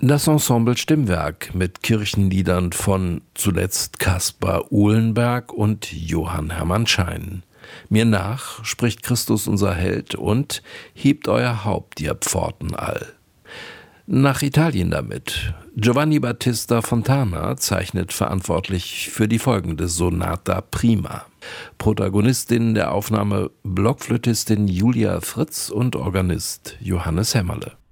Das Ensemble Stimmwerk mit Kirchenliedern von zuletzt Caspar Uhlenberg und Johann Hermann Schein. Mir nach spricht Christus unser Held und hebt euer Haupt, ihr Pforten all. Nach Italien damit. Giovanni Battista Fontana zeichnet verantwortlich für die folgende Sonata Prima. Protagonistinnen der Aufnahme Blockflötistin Julia Fritz und Organist Johannes Hämmerle.